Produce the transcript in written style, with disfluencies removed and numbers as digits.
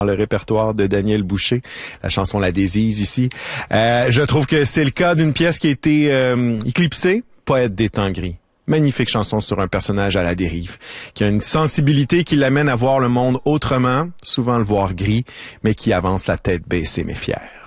le répertoire de Daniel Boucher, la chanson La Désise ici. Je trouve que c'est le cas d'une pièce qui a été éclipsée, Poète des temps gris. Magnifique chanson sur un personnage à la dérive, qui a une sensibilité qui l'amène à voir le monde autrement, souvent le voir gris, mais qui avance la tête baissée mais fière.